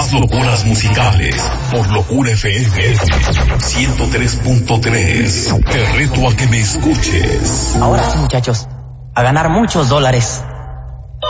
nuevas locuras musicales por Locura FM 103.3. Te reto a que me escuches. Ahora sí, muchachos, a ganar muchos dólares.